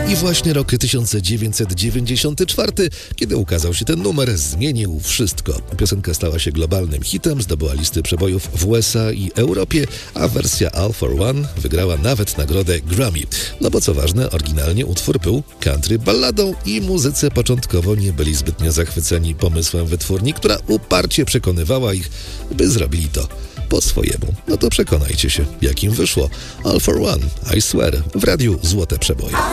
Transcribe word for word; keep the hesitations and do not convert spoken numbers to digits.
I właśnie rok tysiąc dziewięćset dziewięćdziesiąty czwarty, kiedy ukazał się ten numer, zmienił wszystko. Piosenka stała się globalnym hitem, zdobyła listy przebojów w U S A i Europie, a wersja All for One wygrała nawet nagrodę Grammy. No bo co ważne, oryginalnie utwór był country balladą i muzycy początkowo nie byli zbytnio zachwyceni pomysłem wytwórni, która uparcie przekonywała ich, by zrobili to po swojemu. No to przekonajcie się, jakim wyszło All for One, I Swear, w radiu Złote Przeboje.